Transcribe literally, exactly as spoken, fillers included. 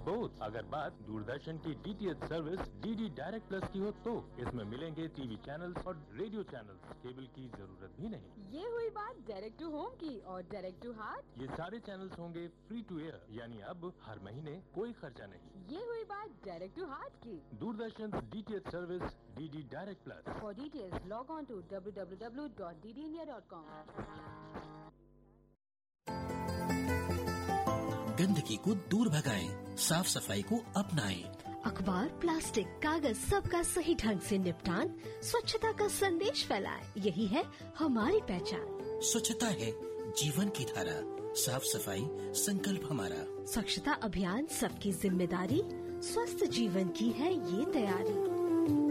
Both. अगर बात दूरदर्शन की DTH service DD direct plus की हो तो इसमें मिलेंगे टीवी चैनल्स और रेडियो चैनल्स। केबल की जरूरत भी नहीं। ये हुई बात डायरेक्ट टू होम की, और डायरेक्ट टू हार्ट ये सारे चैनल्स होंगे फ्री टू एयर, यानी अब हर महीने कोई खर्चा नहीं। ये हुई बात डायरेक्ट टू हार्ट की। Doordarshan DTH service DD direct plus. For details log on to W W W dot D D India dot com. गंदगी को दूर भगाएं, साफ सफाई को अपनाएं। अखबार, प्लास्टिक, कागज सबका सही ढंग से निपटान स्वच्छता का संदेश फैलाए, यही है हमारी पहचान। स्वच्छता है जीवन की धारा, साफ सफाई संकल्प हमारा। स्वच्छता अभियान सबकी जिम्मेदारी, स्वस्थ जीवन की है ये तैयारी।